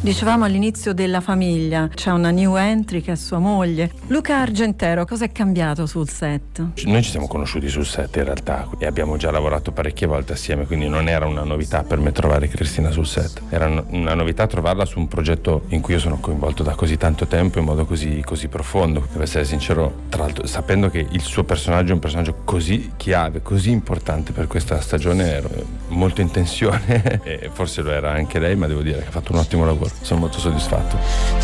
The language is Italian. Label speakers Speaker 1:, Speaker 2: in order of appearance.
Speaker 1: Dicevamo all'inizio della famiglia, c'è una new entry che è sua moglie. Luca Argentero, cosa è cambiato sul set?
Speaker 2: Noi ci siamo conosciuti sul set in realtà e abbiamo già lavorato parecchie volte assieme, quindi non era una novità per me trovare Cristina sul set. Era una novità trovarla su un progetto in cui io sono coinvolto da così tanto tempo in modo così profondo. Devo essere sincero, tra l'altro sapendo che il suo personaggio è un personaggio così chiave, così importante per questa stagione, ero molto in tensione e forse lo era anche lei, ma devo dire che ha fatto un ottimo lavoro. Sono molto soddisfatto.